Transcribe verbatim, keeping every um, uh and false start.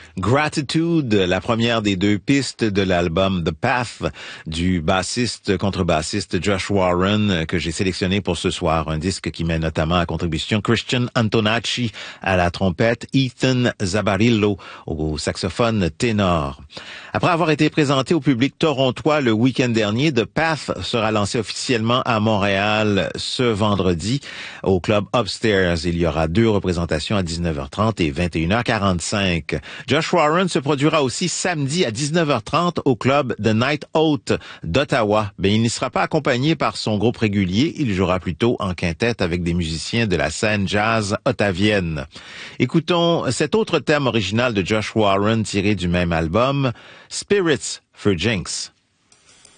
Gratitude, la première des deux pistes de l'album The Path du bassiste, contrebassiste Josh Warren que j'ai sélectionné pour ce soir. Un disque qui met notamment à contribution Christian Antonacci à la trompette, Ethan Zabarillo au saxophone ténor. Après avoir été présenté au public torontois le week-end dernier, The Path sera lancé officiellement à Montréal ce vendredi au club Upstairs. Il y aura deux représentations à dix-neuf heures trente et vingt et une heures quarante-cinq. Josh Warren se produira aussi samedi à dix-neuf heures trente au club The Night Out d'Ottawa. Ben, il n'y sera pas accompagné par son groupe régulier. Il jouera plutôt en quintette avec des musiciens de la scène jazz ottavienne. Écoutons cet autre thème original de Josh Warren tiré du même album, Spirits for Jinx.